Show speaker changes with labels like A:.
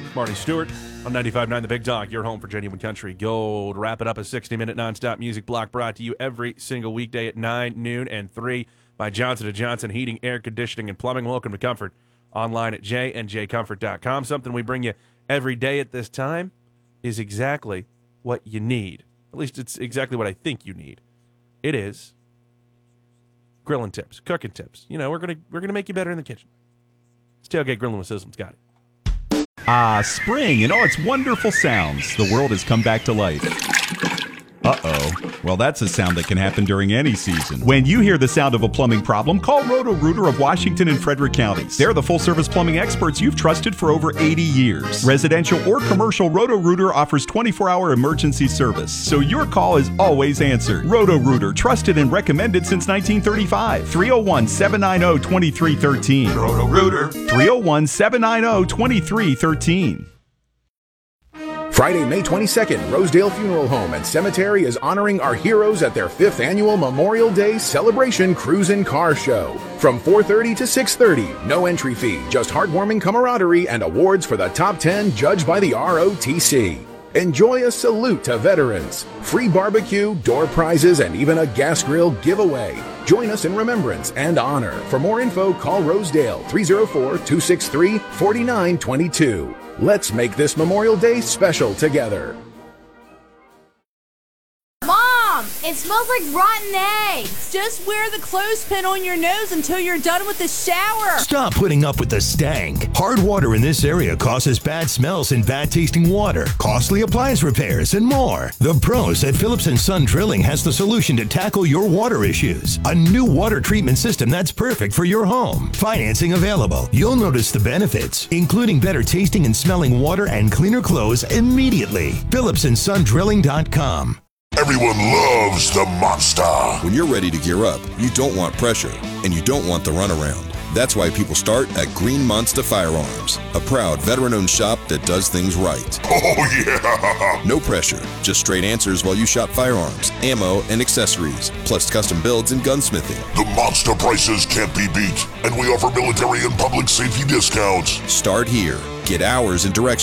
A: Marty Stewart on 95.9 The Big Dog, your home for genuine country gold. Wrap it up, a 60-minute nonstop music block brought to you every single weekday at 9, noon, and 3 by Johnson & Johnson Heating, Air Conditioning, and Plumbing. Welcome to Comfort. Online at jnjcomfort.com. Something we bring you every day at this time is exactly what you need. At least it's exactly what I think you need. It is grilling tips, cooking tips. You know, we're gonna make you better in the kitchen. It's Tailgate Grilling with Sizzle's got it.
B: Ah, spring and all its wonderful sounds. The world has come back to life. Uh-oh. Well, that's a sound that can happen during any season. When you hear the sound of a plumbing problem, call Roto-Rooter of Washington and Frederick counties. They're the full-service plumbing experts you've trusted for over 80 years. Residential or commercial, Roto-Rooter offers 24-hour emergency service, so your call is always answered. Roto-Rooter, trusted and recommended since 1935. 301-790-2313. Roto-Rooter. 301-790-2313.
C: Friday, May 22nd, Rosedale Funeral Home and Cemetery is honoring our heroes at their 5th annual Memorial Day Celebration Cruise and Car Show. From 4:30 to 6:30, no entry fee, just heartwarming camaraderie and awards for the top 10 judged by the ROTC. Enjoy a salute to veterans, free barbecue, door prizes, and even a gas grill giveaway. Join us in remembrance and honor. For more info, call Rosedale 304-263-4922. Let's make this Memorial Day special together.
D: Mom, it smells like rotten eggs. Just wear the clothespin on your nose until you're done with the shower.
E: Stop putting up with the stank. Hard water in this area causes bad smells and bad tasting water, costly appliance repairs, and more. The pros at Phillips & Son Drilling has the solution to tackle your water issues. A new water treatment system that's perfect for your home. Financing available. You'll notice the benefits, including better tasting and smelling water and cleaner clothes immediately. PhillipsandSonDrilling.com.
F: Everyone loves the Monster.
G: When you're ready to gear up, you don't want pressure, and you don't want the runaround. That's why people start at Green Monster Firearms, a proud veteran-owned shop that does things right.
F: Oh, yeah!
G: No pressure, just straight answers while you shop firearms, ammo, and accessories, plus custom builds and gunsmithing.
F: The Monster prices can't be beat, and we offer military and public safety discounts.
G: Start here. Get hours and directions